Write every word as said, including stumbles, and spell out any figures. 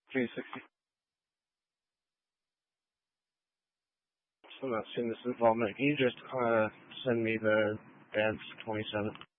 three sixty. I'm not seeing this involvement. Can you just uh, send me the advance twenty-seven?